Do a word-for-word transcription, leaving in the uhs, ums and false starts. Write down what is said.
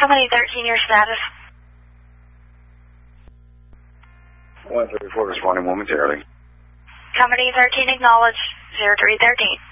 Company thirteen, your status. one thirty-four responding momentarily. Company thirteen, acknowledge zero three thirteen.